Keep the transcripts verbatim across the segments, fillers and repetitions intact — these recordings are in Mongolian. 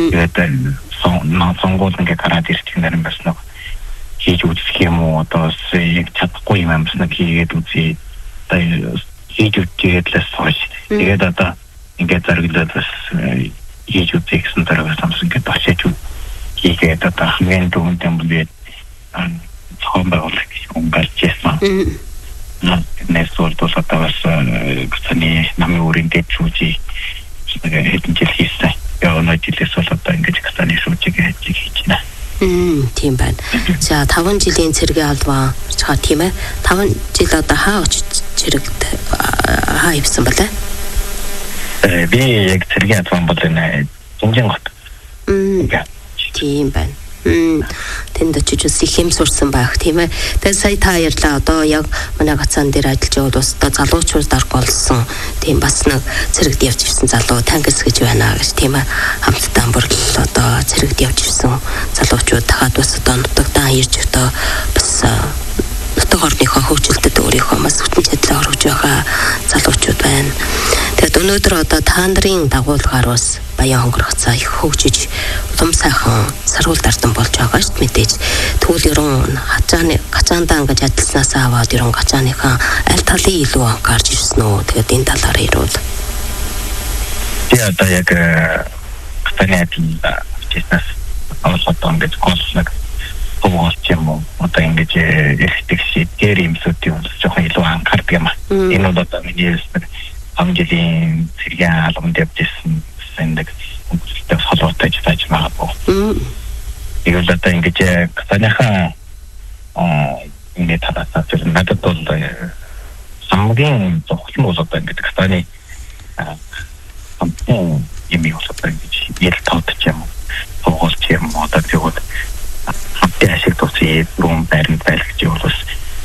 Тэгээд сонгуул ингээ гараад ирчих нэрэн бас нэг хийж үзэх юм уу одоо яг чадахгүй юм бас нэг хийгээд үзье. Одоо хийж үзээд л сууж. Тэгээд одоо ингээ зарглаад бас хийж үзье гэсэн дараагаас амс ингээ бачаач хийгээд одоо хамгийн дүүнд юм бид зохион байгуулах юм гарч ирсэн. Нэсвол тусата бас гцаны намын өрийн дэд шүүжи хэдэн жил хийсэн. Яг нэг жилээс бол одоо ингэж гцаны шүүжиг хийж байна. Мм тийм байна. За таван жилийн цэргийн албан чаа тийм ээ. таван жил одоо хаа очиж цэрэгт хаа ивсэн бэлээ? Э би яг цэргийн албан бол энэ Жинжин гот. Мм тийм байна. Тэнд очиж их юм сурсан байх тийм ээ. Тэгээд сая та ярьлаа одоо яг манай гацаан дээр ажиллаж яваад бас одоо залуучууд дарга болсон тийм бас нэг цэрэгт явж ирсэн залуу тангис гэж байна гэж тийм ээ. Хамтдаа бүр л одоо цэрэгт явж ирсэн залуучууд дахиад бас одоо нутагтаа ирж одоо бас нутаг орныхоо хөгжилтэд өөрийнхөө бас хүчин чадлаа өргөж байгаа залуучууд байна. Тэгээд өнөөдөр одоо та нарын дагуулгаар бас Баян хонгорох цаа их хөгжиж улам сайхан саргуул дардан болж байгаа шүү дээ мэдээж. Тэгвэл ерөн хацааны гацаандаа ингэж ажилласнаас аваад ерөн гацааныхаа аль талын илүү анхаарч ирсэн үү? Тэгээд энэ талаар ярил. Би одоо яг гацааны ажилласнаас аваад ингэж голлог хөвгөлч юм уу? Одоо ингэж эрхтэг шийдгээр юмсуудын өмнө жоохон илүү анхаардаг юм аа. Энэ бол одоо миний амжилтын цэргийн албанд явж ирсэн нэг үгтэй холбоотой байж магадгүй. Игэл одоо ингэж гацааныхаа аа ингэ талаасаа зөв надад бол хамгийн зөвхөн бол одоо ингэ гацааны амтэн юм юу одоо ингэж ял тавтаж юм хогоолч юм одоо тэгвэл хамтын ашиг тусъя бүрэн байранд байлгаж явуулсан.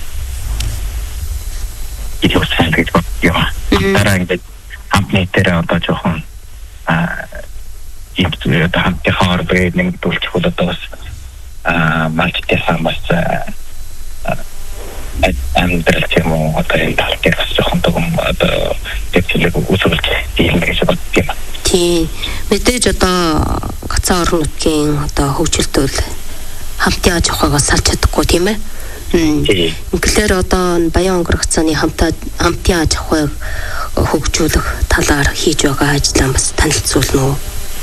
Идео сайн гэж бодъё. Дараа ингэ хамтны дээр одоо жоохон а ийм одоо хамтын хоорондоо нэгдүүлчих бол одоо бас а малттай хамаас амдрал юм уу одоо энэ талтай бас жоохон том одоо дэвтэлэг үүсгэж дийлнэ гэж боддог юм. Тийм. Мэдээж одоо гацаа орон нутгийн одоо хөгжилтөл хамтын аж ахуйгаас салж чадахгүй тийм ээ. Тэгэхээр одоо Баян хонгорох цааны хамтаа хамтын аж ахуйг хөгжүүлэх талаар хийж байгаа ажлаа бас танилцуулна уу?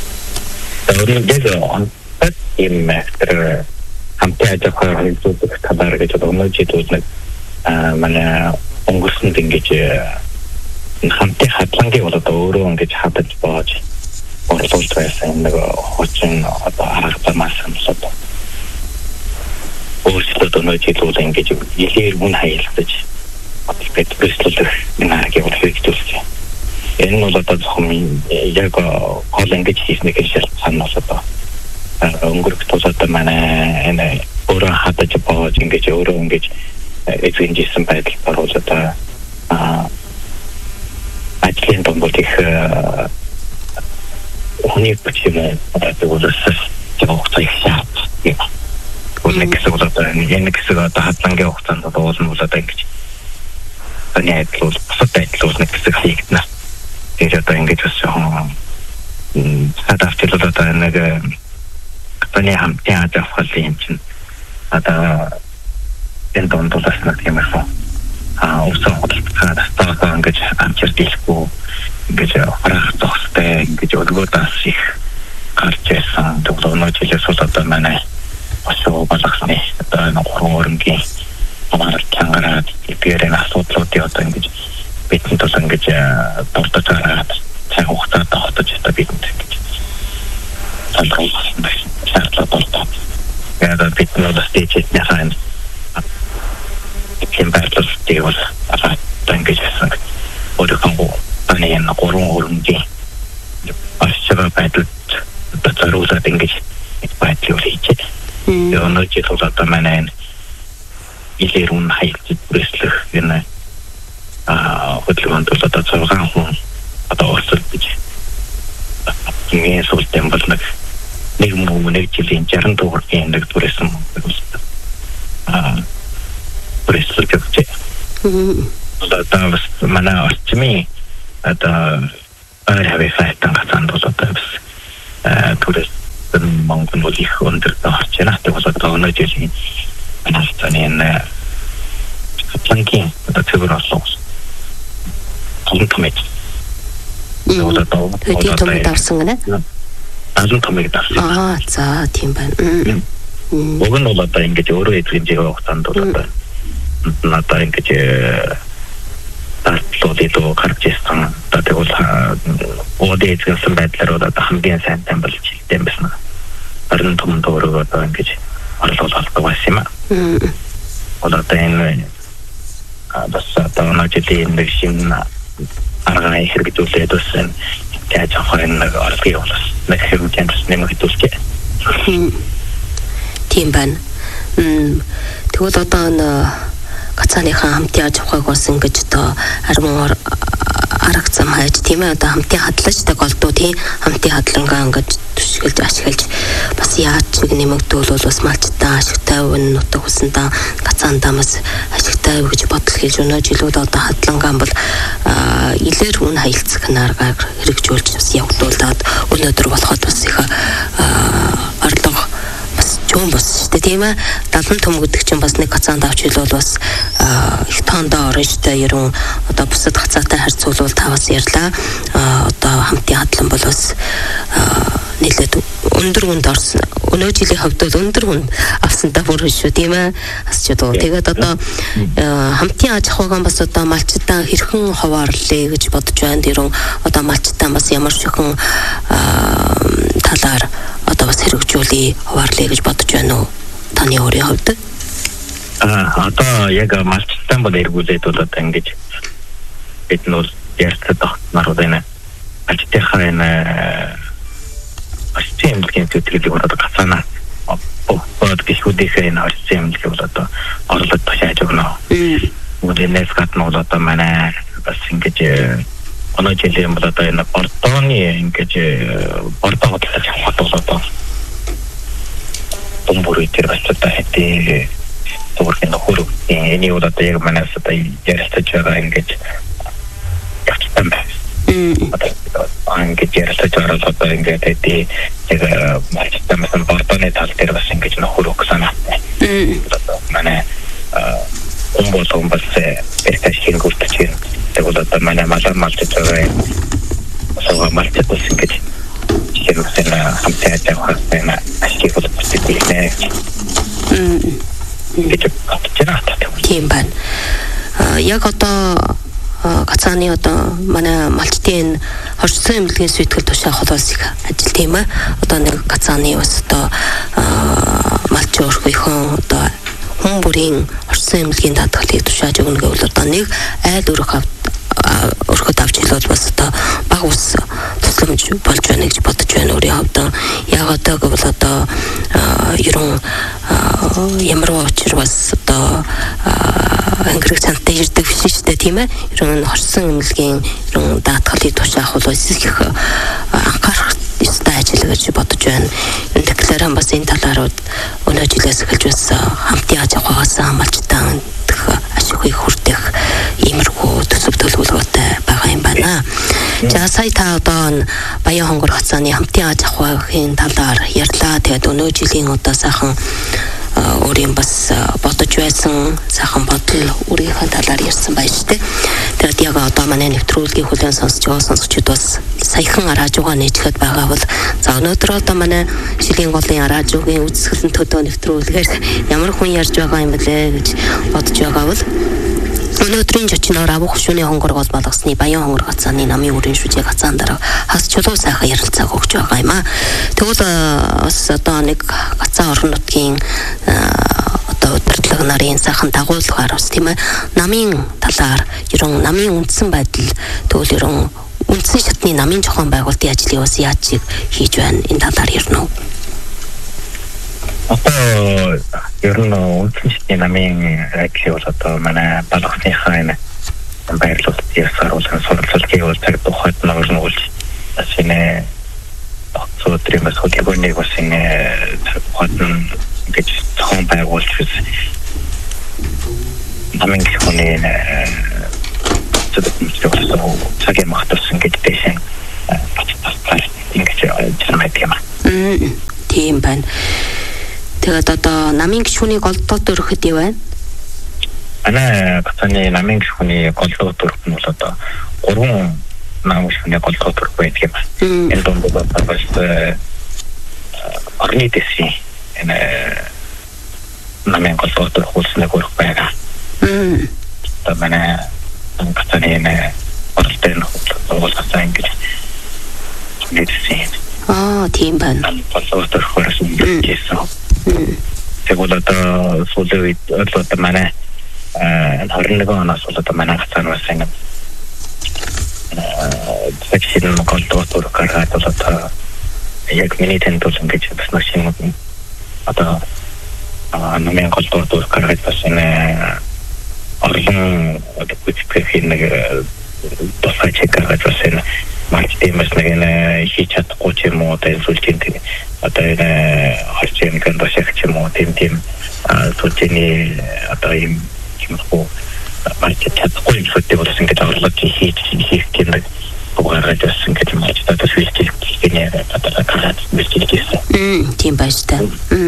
Өөрөөр хэлбэл энэ хамтын аж ахуйг хөгжүүлэх талаар гэж өнөө жидүүд нэг манай өнгөрсөн ингэж хамтын хадлангийн бол одоо өөрөө ингэж хадаж боож орлуулж байсан нэг хочин одоо арга замаас хамсаад өөрсдөө өнөө жидүүд ингэж илээр мөн хаялгаж одоо бэлтгэл энэ аргыг хэрэгжүүлж байна. Энэ бол одоо зөвхөн яг гол ингэж хийснэ гэж санаас одоо өнгөрөх тусаад манай энэ өөрөө хадаж боож ингэж өөрөө ингэж эзэнжсэн байдал оруулаад одоо ажлын донд их хүний бичмээ одоо зөвлөсөн зөвхөн их шат юм. Үнэн гэсэн үг одоо энэ гэсэн одоо хадлангийн хугацаанд одоо уулын бол одоо ингэж таны айдлууд бусад айдлууд нэг хэсэг хийгдэнэ. Тэгээд одоо ингэж бас жоохон садавчл одоо нэг таны хамтын аж ахуйн юм чинь одоо энэ дондолс нэг юм аа а усан хөдөлгөөнд тастаа ингэж амжилт дийлэхгүй ингэж харах зохистой ингэж өлгөөдөөс их гарч ирсэн. Тэгвэл өнөө жилээс бол одоо манай осоо балахсны одоо нэг гурван өрнгийн амар чангараад итгээрэн асуудлуудыг одоо ингэж бидний тул ингэж дурдж гараад цаг хугацаанд хотож одоо бидэнд ингэж салгуулсан байсан. Шаардлага болдог. Тэгээд бид нар стэйжэд яхан тийм байдлыг бол одоо ингэжасан. Өөрөөр таны энэ гурван өрнгийн ашиг байдалд одоо зориулаад ингэж байдлыг хийчихэ. Тэгээд өнөө жил бол одоо манай илэр үн хаялж бүрэлдэх энэ а хөдөлгөөнд бол одоо цогцон хүн одоо орцол гэж энэ сүлтэн бол нэг нэг муу нэг жилийн жарган дуургийн нэг түрээсэн а бүрэлдэх гэж. Одоо бас манай орчмын одоо ойр хавь файтан гацаанд бол одоо бас түрээс Монгол бол их өндөр орж байна. Тэгээд одоо өнөө жилийн анхны энэ планкийн одоо төвөр олсон. Томтомет. Одоо одоо томтомет авсан гэнэ? Азан томтомет авсан. Аа, за тийм байна. Уг нь бол одоо ингэж өөрөө эзэмжих хугацаанд бол одоо надаа ингэж татлуудыг гарч ирсэн. Тэгээд өөдөө эзэмсэн байдлаар одоо хамгийн сайн тамбалж хэлсэн байсан. Харин том төврөг одоо ингэж орлуулалт байсан юм аа. Одоо энэ бас одоо наачлийн нэг шин арганы хэрэгжүүлээд өссөн яаж ахын нэг орлогыг болов. Нэг хэрэгжүүлж нэмэгдүүлж. Тийм байна. Тэгвэл одоо н гацааныхаа хамтын аж ахуйг бас ингэж одоо армаар аргацсан хайж тийм ээ одоо хамтын хадлажтай голдуу тийм хамтын хадлангаа ингэж түшгэлж ашиглаж бас яаж нэг нэмэгдүүл бол бас малчтаа ашигтай өвн нутаг хүсэндээ гацаандаа бас ашигтай гэж бодол хийж өнөө жилүүд одоо хадлангаа бол илэр үн хаялцах наргаар хэрэгжүүлж бас явуулаад өнөөдөр болоход бас их орлого чөм бас шүү дээ тийм ээ далан том гэдэг чинь бас нэг гацаанд авч хэл бол бас их тоондоо орно шүү дээ ерөн одоо бусад гацаатай харьцуулбал таваас ярьлаа одоо хамтын хадлан бол бас нэлээд өндөр хүнд орсон өнөө жилийн хувьд бол өндөр хүнд авсандаа бүр шүү тийм ээ асч одоо тэгээд одоо хамтын аж ахуйг бас одоо малчтаа хэрхэн хуваарлаа гэж бодож байна дэрэн одоо малчтаа бас ямар шихэн талаар одоо бас хэрэгжүүлээ хуваарлаа гэж бодож байна уу таны өөрийн хувьд а одоо яг малчтан бол эргүүлээд бол одоо ингэж бид нь бол ярьцад нар байна малчтынхаа энэ системийн төтөлийг одоо гацаана бод гişүүдийнхээ энэ системийг бол одоо орлогод ташааж өгнө. Модernэс гадна бол одоо манай бас ингэж оноо жилийн бол одоо энэ портооны ингэж портоо хөтлөж авах бол одоо бомбор итер бацтай хэдий өөрхийн нөхөр энэ бол одоо яг манаас одоо ярилцаж байгаа ингэж явцсан байна. Ангиж ярилцаж байгаа одоо ингэж хэдий яг малчтамсан портооны тал дээр бас ингэж нөхөр өгсөн байна. Манай бомбол бомбол пертаж хийгүүртэж байна. Тэгээд одоо манай малар малчж байгаа сого малчж болсон гэж хэрвээ хамтаа тавих байна ашиг бол бүтэхгүй нэ. Тийм байна. Яг одоо гацааны одоо манай малчтын хорцсон эмнэлгийн сүйтгэл тушаах холоос их ажил тийм ээ. Одоо нэг гацааны бас одоо малч өөрхөйхөн одоо хүн бүрийн орсон эмнэлгийн даатгалыг тушааж өгнө гэвэл одоо нэг айл өрх өрхөд авч хэлээд бас одоо баг ус тусламж болж байна гэж бодож байна өөрийн хувьд. Яагаад гэвэл одоо ерөн ямар учир бас одоо ангирах цантай ирдэг биш шүү дээ тийм ээ. Ерөн хорсон эмнэлгийн ерөн даатгалыг тушаах бол их анхаарах ёстой ажил гэж бодож байна. Тэгэхээр бас энэ талаар өнөө жилээс эхэлж бас хамтын аж ахуйгаас хамаалжтан ашигыг хүртэх иймэрхүү төсөв төлөвлөгөөтэй байгаа юм байна. За сая та одоо Баян хонгор хацааны хамтын аж ахуйн талаар ярьлаа. Тэгээд өнөө жилийн одоо сайхан өөрийн бас бодож байсан сайхан бодол өөрийнхөө талаар ярьсан байж тээ. Тэгээд яг одоо манай нэвтрүүлгийн хүлээн сонсож байгаа сонсогчид бас саяхан араажуугаа нээжгээд байгаа бол за өнөөдөр одоо манай шилийн голын араажуугийн үзэсгэлэн төдөө нэвтрүүлгээр ямар хүн ярьж байгаа юм бэлээ гэж бодож байгаа бол өнөөдрийн жочноор авах шүний хонгор гол болгосны Баян хонгор хацааны намын үрийн шүжээ хацаан дараа хас чулуу сайхан ярилцааг өгч байгаа юм аа. Тэгвэл бас одоо нэг гацаа орон нутгийн одоо удирдлага нарын сайхан дагуулгаар бас тийм ээ намын талаар ерөн намын үндсэн байдал тэгвэл ерөн үндсэн шатны намын зохион байгуулалтын ажлыг бас яаж хийж байна энэ талаар ярина уу? Одоо ер нь үндсэн шатны намын ажлыг бол одоо манай балгасныхаа энэ баярлалт ясааруулсан сурвалжлагыг бол цаг тухайд нөөрнүүлж бас энэ огцоодрын бас хөдөлгөөнийг бас энэ цаг тухайд гэж зохион байгуулж намын гишүүний зөвхөн цагийн махтсан гэж дэшин ингэж чамайг юм. тийм байна. Тэгээд одоо намын гишүүнийг голдоод өрөхөд юу байна? Ана гацааны намын гишүүний голдоод өрөх нь бол одоо гурван намын гишүүний голдоод өрөх байдаг юм байна. Энэ донд одоо бас орны дэсийн энэ намын голдоод өрөх үлснэг өрөх байгаа. Мм. Одоо манай гацааны энэ оролтын хуулгасаа ингэж нэгсэн. Аа, тийм байна. Голдоод өрөх хөрсөн гэсэн. Тэгвэл одоо сүүлийн үед одоо манай харин нэг оноос бол одоо манай гацаан бас ингэ вакцины голдоод өрөх гаргаад бол одоо яг миний тэнцэл ингэж бас нэг юм одоо намын голдоод өрөх гаргаад бас энэ орлон одоо бүтээх нэг тусгай чек гаргаад бас энэ маркетинг нэг энэ хийж чадахгүй ч юм уу одоо сүлжээнд одоо энэ харьцан гандашиг ч юм уу тийм тийм сүлжээний одоо юм юмхоо маркет чадахгүй юм сүлжээ болсон гэж орлог хийж хийх тийм нэг угаараад байсан гэж юм ажид одоо сүлжээ гинэ одоо карат бэлтгэсэн. Мм тийм байж та.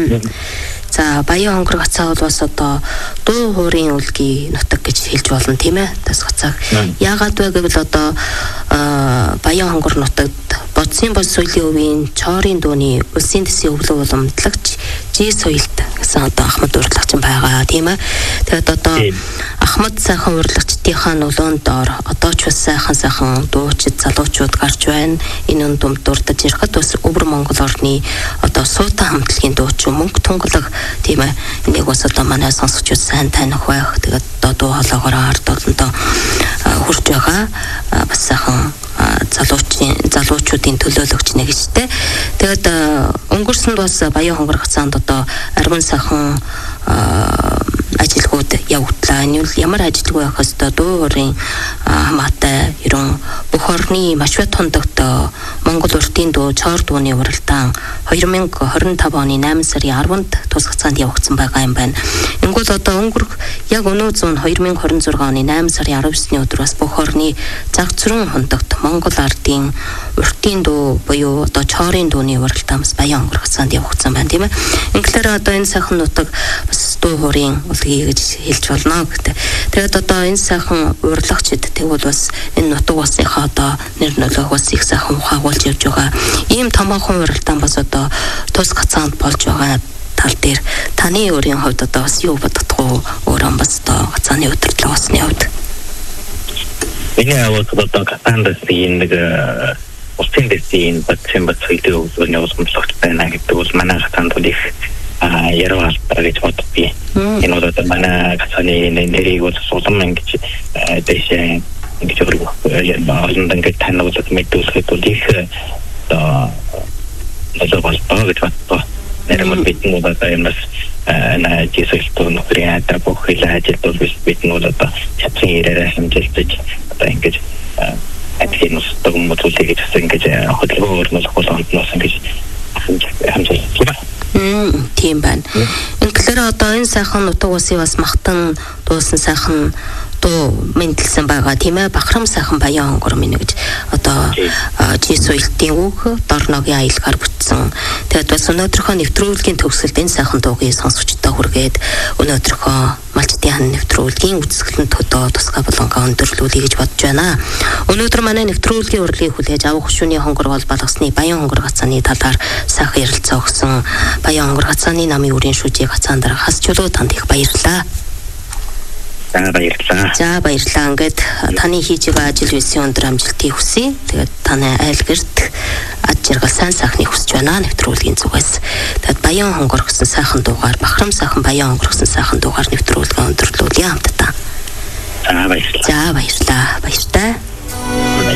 За Баян хонгор гацаа бол бас одоо дуу хуурын үлгий нутаг гэж хэлж болно тийм ээ. Тас гацааг. Яагаад вэ гэвэл одоо Баян хонгор нутагт бодсын бос соёлын өвийн чорын дууны улсын дэсийн өвлөө уламжлагч жи соёлт гэсэн одоо Ахмад урлагч байгаа тийм ээ. Тэгээд одоо Ахмад сайхан урлагчдынхаа нулуун доор одоо ч бас сайхан сайхан дуучид залуучууд гарч байна. Энэ үн дүм дурдж ирэхэд бас өвөр Монгол орны одоо суута хамтлагийн дуучин мөнгө тунгалаг тийм ээ. Энийг бас одоо манай сонсогчид сайн таних байх. Тэгээд одоо дуу хоолойгоор ард олонтоо хурж байгаа. Бас сайхан залуучийн залуучуудын төлөөлөгч нэг гэжтэй. Тэгээд өнгөрсөнд бас Баян хонгор гацаанд одоо арван сайхан ажилгууд явагдлаа. Энэ ямар ажилгүй байхаас одоо дуу хуурын хамаатай ерөн бүх орны маш бат хондогтой Монгол уртын дуу чор дууны уралдаан хоёр мянга хорин тав оны найман сарын арванд тус гацаанд явагдсан байгаа юм байна. Ингүүл одоо өнгөрөх яг өнөө зүүн хоёр мянга хорин зураг оны найман сарын арав есний өдөр бас бүх орны заг зургийн хондогт Монгол ардын уртын дуу буюу одоо чорын дууны уралдаан бас Баян хонгор гацаанд явагдсан байна тийм ээ. Инглээр одоо энэ сайхан нутаг бас дуу хуурын үлгий гэж хэлж болно гэдэг. Тэгээд одоо энэ сайхан урлагчид тэгвэл бас энэ нутаг усынхаа одоо нэр нөлөөг бас их сайхан ухаагуулж явж байгаа. Ийм томоохон уралдаан бас одоо тус гацаанд болж байгаа тал дээр таны өөрийн хувьд одоо бас юу боддог вэ? Өөрөө бас одоо гацааны удирдлага басны хувьд. Энэ одоо гацаанд нэг улсын дэсийн батцэн батцын өглөөний уламжлагч байна гэдэг бол манай гацаанд бол их яруу албар гэж боддог. Энэ бол одоо манай гацааны нэрийг бол сулам ингэж дэшээ ингэж олон ингэж танилцуулж мэдүүлэхэд бол их одоо нөлөө болдог гэж боддог. Нэрмэл бидний одоо юмас на жисэлтон нөхрийн бүх хил ажилтнууд бид нь бол одоо чадсан ирээрээ хэмжилж одоо ингэж адилхан устдаг мөдүүлээ гэж ингэж хөдөлгөөн өрнөлөх болгоноос ингэж хэмжилж байна. Мм тийм байна. Инглээр одоо энэ сайхан нутаг усын бас махтан дуусан сайхан дуу мэдлсэн байгаа тийм ээ. Бахрам сайхан Баян хонгор минь гэж одоо жи соёлтын үг дорногийн аялгаар бүтсэн. Тэгээд бас өнөөдрийнхөө нэвтрүүлгийн төгсөлд энэ сайхан дуугийн сонсогчдод хүргээд өнөөдрийнхөө малчтын хан нэвтрүүлгийн үзэсгэлэнт хөдөө тусгай болонгаа өндөрлүүлье гэж бодож байна. Өнөөдөр манай нэвтрүүлгийн урлагийг хүлээж авах гүшүүний хонгор бол балгасны Баян хонгор гацааны талаар сайхан ярилцаа өгсөн. Баян хонгор гацааны намын үрийн шүүжийг гацаан дараа хасчлуу танд их баярлалаа. За баярлалаа. За баярлалаа. Ингээд таны хийж байгаа ажил висын өндөр амжилтыг хүсье. Тэгээд таны айл гэрт аж жаргал сайн сайхныг хүсэж байна нэвтрүүлгийн зүгээс. Тэгээд Баян хонгор гэсэн сайхан дуугаар Бахрам сайхан Баян хонгор гэсэн сайхан дуугаар нэвтрүүлгээ өндөрлүүлье хамтдаа. За баярлалаа. За баярлалаа. Баяртай.